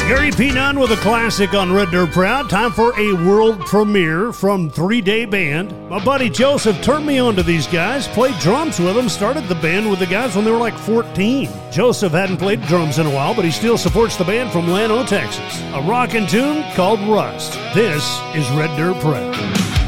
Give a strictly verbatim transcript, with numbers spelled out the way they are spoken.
Gary P. Nunn with a classic on Red Dirt Proud. Time for a world premiere from Three Day Band. My buddy Joseph turned me on to these guys, played drums with them, started the band with the guys when they were like fourteen. Joseph hadn't played drums in a while, but he still supports the band from Llano, Texas. A rockin' tune called Rust. This is Red Dirt Proud.